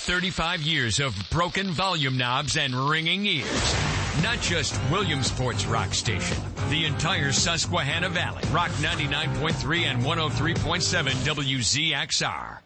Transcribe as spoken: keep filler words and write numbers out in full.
thirty-five years of broken volume knobs and ringing ears. Not just Williamsport's rock station. The entire Susquehanna Valley. Rock ninety-nine point three and one oh three point seven W Z X R.